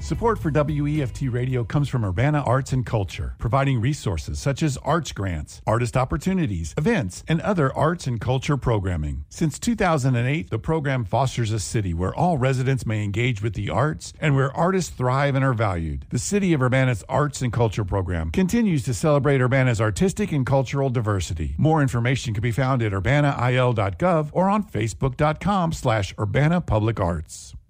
Support for WEFT Radio comes from Urbana Arts and Culture, providing resources such as arts grants, artist opportunities, events, and other arts and culture programming. Since 2008, the program fosters a city where all residents may engage with the arts and where artists thrive and are valued. The City of Urbana's Arts and Culture program continues to celebrate Urbana's artistic and cultural diversity. More information can be found at urbanail.gov or on facebook.com/Urbana Public Arts.